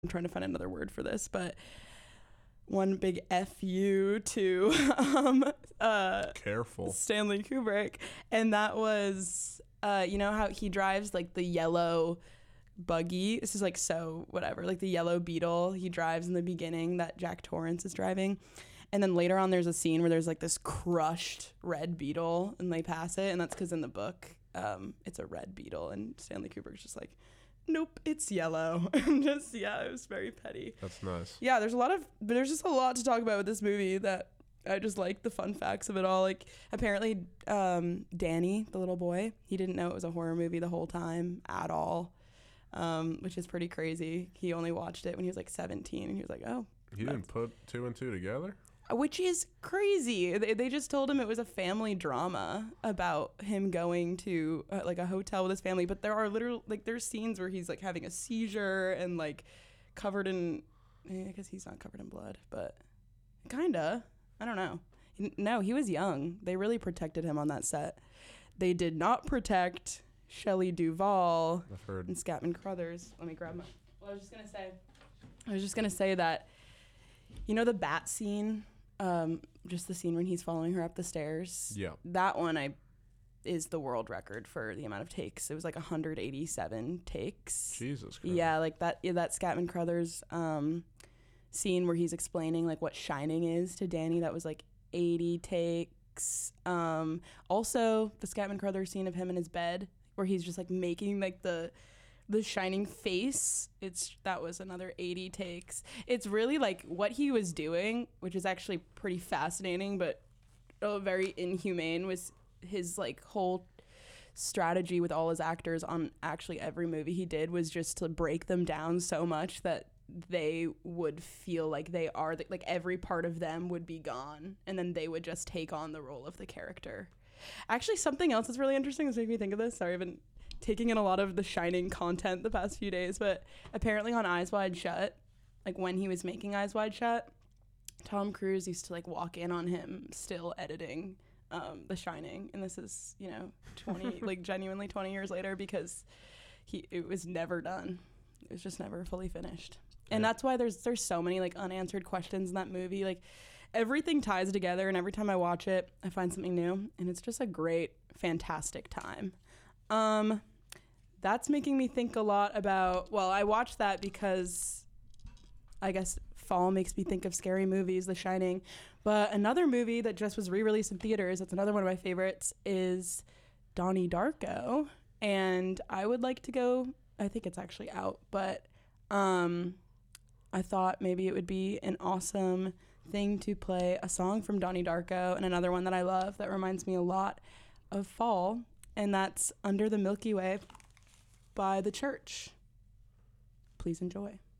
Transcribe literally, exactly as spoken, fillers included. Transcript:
I'm trying to find another word for this, but one big F you to um, uh, Careful. Stanley Kubrick. And that was, uh, you know how he drives like the yellow buggy? This is like so whatever, like the yellow Beetle he drives in the beginning that Jack Torrance is driving. And then later on there's a scene where there's like this crushed red Beetle and they pass it. And that's because in the book, um, it's a red Beetle. And Stanley Kubrick's just like, nope, it's yellow. And just, yeah, it was very petty. That's nice. Yeah, there's a lot of, there's just a lot to talk about with this movie that I just like the fun facts of it all. Like, apparently, um, Danny, the little boy, he didn't know it was a horror movie the whole time at all, um, which is pretty crazy. He only watched it when he was like seventeen, and he was like, oh. He didn't put two and two together? Which is crazy. They, they just told him it was a family drama about him going to uh, like a hotel with his family. But there are literal, like there's scenes where he's like having a seizure and like covered in, eh, I guess he's not covered in blood, but kinda. I don't know. No, he was young. They really protected him on that set. They did not protect Shelley Duvall I've heard. and Scatman Crothers. Let me grab my, well, I was just going to say, I was just going to say that, you know, the bat scene, um, just the scene when he's following her up the stairs. Yeah. That one I is the world record for the amount of takes. It was like one hundred eighty-seven takes. Jesus Christ. Yeah, like that yeah, that Scatman Crothers um, scene where he's explaining like what Shining is to Danny. That was like eighty takes. Um, also, the Scatman Crothers scene of him in his bed where he's just like making like the the Shining face, it's that was another eighty takes. It's really like what he was doing, which is actually pretty fascinating, but oh, very inhumane, was his like whole strategy with all his actors on actually every movie he did was just to break them down so much that they would feel like they are, like every part of them would be gone, and then they would just take on the role of the character. Actually, something else that's really interesting that's making me think of this. Sorry, I've been taking in a lot of the Shining content the past few days, but apparently on Eyes Wide Shut, like when he was making Eyes Wide Shut, Tom Cruise used to like walk in on him still editing um, The Shining, and this is, you know, twenty like genuinely twenty years later, because he it was never done. It was just never fully finished. And Yeah. that's why there's there's so many like unanswered questions in that movie. Like everything ties together, and every time I watch it, I find something new, and it's just a great, fantastic time. Um, that's making me think a lot about, well, I watched that because I guess fall makes me think of scary movies, The Shining. But another movie that just was re-released in theaters, that's another one of my favorites, is Donnie Darko. And I would like to go, I think it's actually out, but um, I thought maybe it would be an awesome thing to play a song from Donnie Darko, and another one that I love that reminds me a lot of fall, and that's Under the Milky Way by The Church. Please enjoy.